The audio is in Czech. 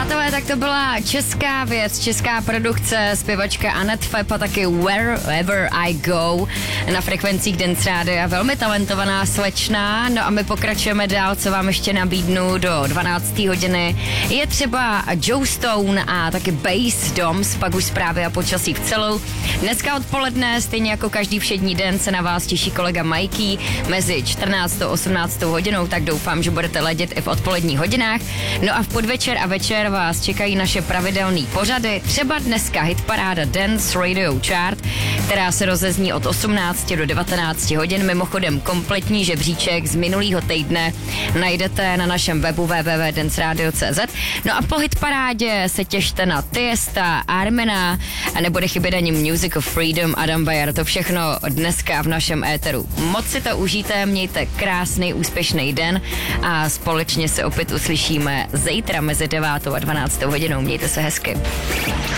Přátelé, tak to byla česká věc, česká produkce, zpěvačka Annette Feb a taky Wherever I Go na frekvencích Dance Rádia. Velmi talentovaná slečna. No a my pokračujeme dál, co vám ještě nabídnu do 12. hodiny. Je třeba Joe Stone a taky Bass Doms, pak už zprávy a počasí v celou. Dneska odpoledne, stejně jako každý všední den, se na vás těší kolega Mikey mezi 14. a 18. hodinou, tak doufám, že budete ledět i v odpoledních hodinách. No a v podvečer a večer vás čekají naše pravidelné pořady, třeba dneska hitparáda Dance Radio Chart, která se rozezní od 18 do 19 hodin. Mimochodem kompletní žebříček z minulého týdne najdete na našem webu www.danceradio.cz. No a po hitparádě se těšte na Tiesta, Armina a nebude chybět ani Music of Freedom, Adam Beyer, to všechno dneska v našem éteru. Moc si to užijte, mějte krásný, úspěšný den a společně se opět uslyšíme zítra mezi 9. a 12. hodinou. Mějte se hezky.